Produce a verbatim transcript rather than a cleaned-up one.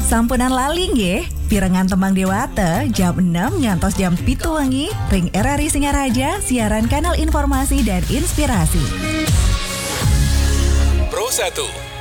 Sampunan lali nggih, pirengan tembang dewata jam enam ngantos jam pitu wengi, ring R R I Singaraja, siaran kanal informasi dan inspirasi. Pro satu